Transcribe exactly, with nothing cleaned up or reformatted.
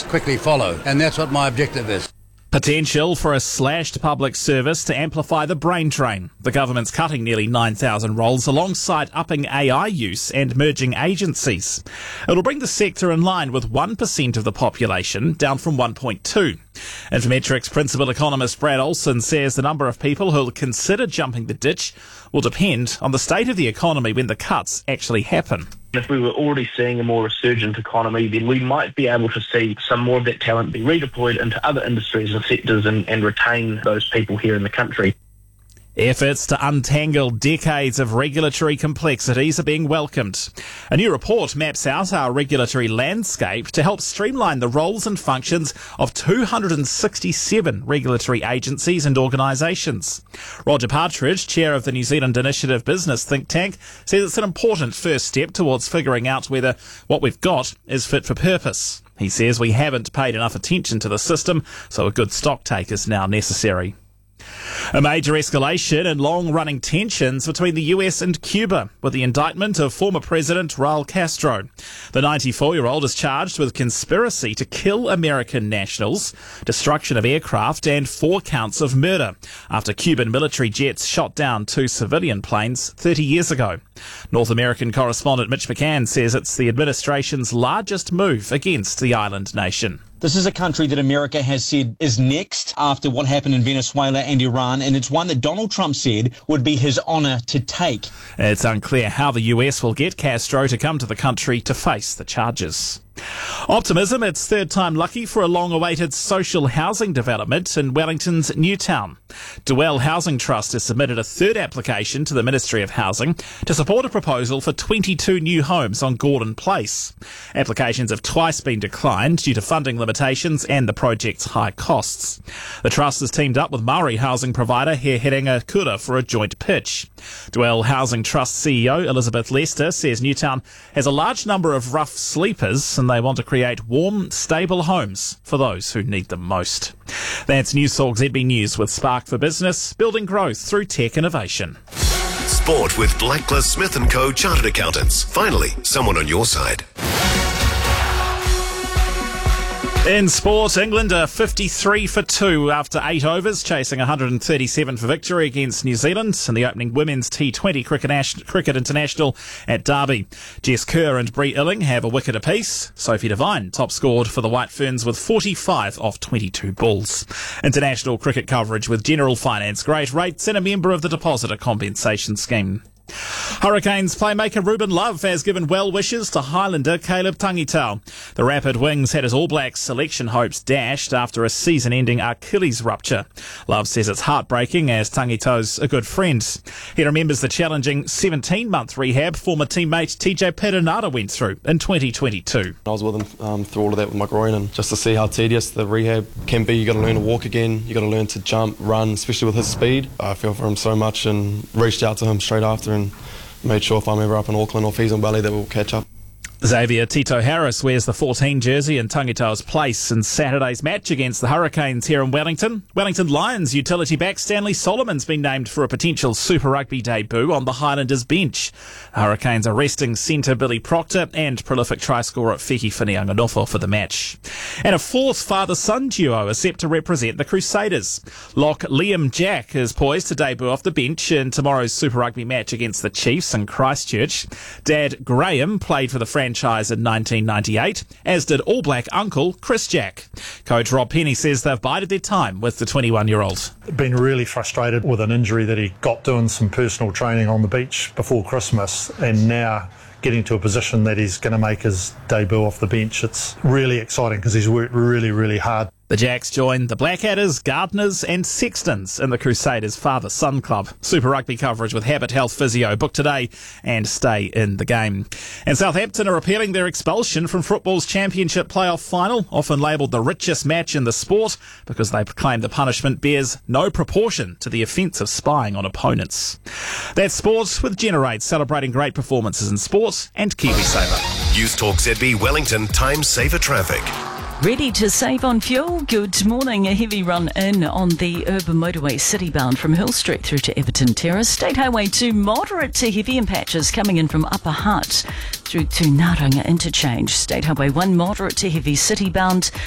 quickly follow, and that's what my objective is. Potential for a slashed public service to amplify the brain drain. The government's cutting nearly nine thousand roles alongside upping A I use and merging agencies. It'll bring the sector in line with one percent of the population, down from one point two. Infometrics principal economist Brad Olson says the number of people who'll consider jumping the ditch will depend on the state of the economy when the cuts actually happen. If we were already seeing a more resurgent economy, then we might be able to see some more of that talent be redeployed into other industries and sectors and, and retain those people here in the country. Efforts to untangle decades of regulatory complexities are being welcomed. A new report maps out our regulatory landscape to help streamline the roles and functions of two hundred sixty-seven regulatory agencies and organisations. Roger Partridge, chair of the New Zealand Initiative Business think tank, says it's an important first step towards figuring out whether what we've got is fit for purpose. He says we haven't paid enough attention to the system, so a good stocktake is now necessary. A major escalation in long-running tensions between the U S and Cuba with the indictment of former President Raul Castro. The ninety-four-year-old is charged with conspiracy to kill American nationals, destruction of aircraft and four counts of murder after Cuban military jets shot down two civilian planes thirty years ago. North American correspondent Mitch McCann says it's the administration's largest move against the island nation. This is a country that America has said is next after what happened in Venezuela and Iran, and it's one that Donald Trump said would be his honour to take. It's unclear how the U S will get Castro to come to the country to face the charges. Optimism, it's third time lucky for a long-awaited social housing development in Wellington's Newtown. Dwell Housing Trust has submitted a third application to the Ministry of Housing to support a proposal for twenty-two new homes on Gordon Place. Applications have twice been declined due to funding limitations and the project's high costs. The trust has teamed up with Maori housing provider He Herenga Kura for a joint pitch. Dwell Housing Trust C E O Elizabeth Lester says Newtown has a large number of rough sleepers and they want to create warm, stable homes for those who need them most. That's Newstalk Z B News with Spark for Business, building growth through tech innovation. Sport with Blacklist Smith and Co Chartered Accountants. Finally, someone on your side. In sport, England are fifty-three for two after eight overs, chasing one hundred thirty-seven for victory against New Zealand in the opening Women's T twenty Cricket, Nash- Cricket International at Derby. Jess Kerr and Brie Illing have a wicket apiece. Sophie Devine top scored for the White Ferns with forty-five off twenty-two balls. International cricket coverage with General Finance great rates and a member of the Depositor Compensation Scheme. Hurricanes playmaker Ruben Love has given well wishes to Highlander Caleb Tangitau. The Rapid Wings had his All Blacks selection hopes dashed after a season-ending Achilles rupture. Love says it's heartbreaking as Tangitau's a good friend. He remembers the challenging seventeen-month rehab former teammate T J Perenara went through in twenty twenty-two. I was with him um, through all of that with my groin, and just to see how tedious the rehab can be. You got to learn to walk again, you got to learn to jump, run, especially with his speed. I feel for him so much and reached out to him straight after and made sure if I'm ever up in Auckland or Fees and Valley that we'll catch up. Xavier Tito Harris wears the fourteen jersey in Tangitau's place in Saturday's match against the Hurricanes here in Wellington. Wellington Lions utility back Stanley Solomon's been named for a potential Super Rugby debut on the Highlanders bench. The Hurricanes are resting centre Billy Proctor and prolific try scorer Feki Whinianganofo for the match. And a fourth father-son duo is set to represent the Crusaders. Lock Liam Jack is poised to debut off the bench in tomorrow's Super Rugby match against the Chiefs in Christchurch. Dad Graham played for the franchise franchise in nineteen ninety-eight, as did All Black uncle Chris Jack. Coach Rob Penny says they've bided their time with the twenty-one-year-old. Been really frustrated with an injury that he got doing some personal training on the beach before Christmas, and now getting to a position that he's going to make his debut off the bench. It's really exciting because he's worked really, really hard. The Jacks joined the Blackadders, Gardeners and Sextons in the Crusaders Father-Son Club. Super Rugby coverage with Habit Health Physio. Book today and stay in the game. And Southampton are appealing their expulsion from football's championship playoff final, often labelled the richest match in the sport, because they claim the punishment bears no proportion to the offence of spying on opponents. That's sport with Generate, celebrating great performances in sport, and KiwiSaver. News Talk Z B Wellington Time Saver Traffic. Ready to save on fuel? Good morning. A heavy run in on the urban motorway citybound from Hill Street through to Everton Terrace. State Highway two, moderate to heavy in patches coming in from Upper Hutt through to Naranga Interchange. State Highway one, moderate to heavy citybound